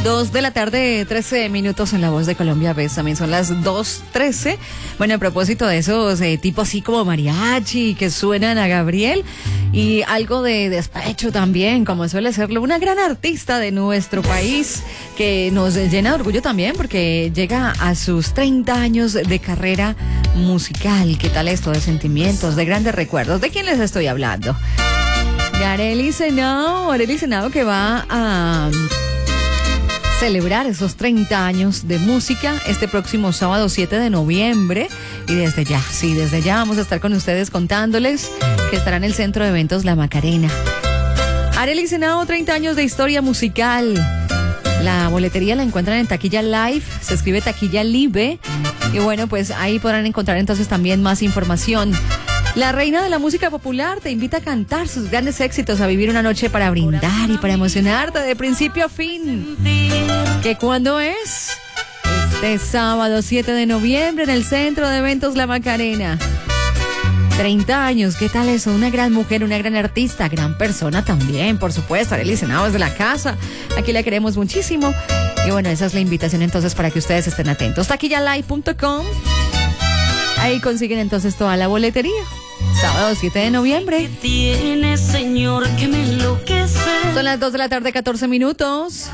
2 de la tarde, 13 minutos en La Voz de Colombia. ¿Ves? También son las 2:13. Bueno, a propósito de esos tipos así como mariachi que suenan a Gabriel y algo de despecho también, como suele serlo, una gran artista de nuestro país que nos llena de orgullo también porque llega a sus 30 años de carrera musical. ¿Qué tal esto de sentimientos, de grandes recuerdos? ¿De quién les estoy hablando? De Arely Senao, que va a celebrar esos 30 años de música este próximo sábado 7 de noviembre. Y desde ya vamos a estar con ustedes contándoles que estará en el Centro de Eventos La Macarena. Arely Senao, 30 años de historia musical. La boletería la encuentran en Taquilla Live, se escribe Taquilla Live. Y bueno, pues ahí podrán encontrar entonces también más información. La reina de la música popular te invita a cantar sus grandes éxitos, a vivir una noche para brindar y para emocionarte de principio a fin. ¿Qué cuándo es? Este sábado 7 de noviembre en el Centro de Eventos La Macarena. 30 años, ¿qué tal eso? Una gran mujer, una gran artista, gran persona también, por supuesto. Arely Senao desde la casa. Aquí la queremos muchísimo. Y bueno, esa es la invitación entonces para que ustedes estén atentos. Taquillalive.com. Ahí consiguen entonces toda la boletería. Sábado 7 de noviembre. ¿Qué tiene, señor, que me enloquece? Son las 2 de la tarde, 14 minutos.